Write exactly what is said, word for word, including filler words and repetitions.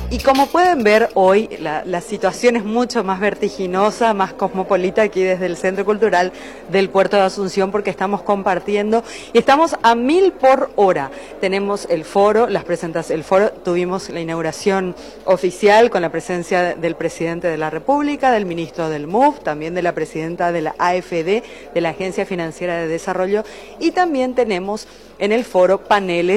Y como pueden ver hoy, la, la situación es mucho más vertiginosa, más cosmopolita aquí desde el Centro Cultural del Puerto de Asunción, porque estamos compartiendo y estamos a mil por hora. Tenemos el foro, las presentas, el foro, tuvimos la inauguración oficial con la presencia del presidente de la República, del ministro del M U F, también de la presidenta de la A F D, de la Agencia Financiera de Desarrollo, y también tenemos en el foro paneles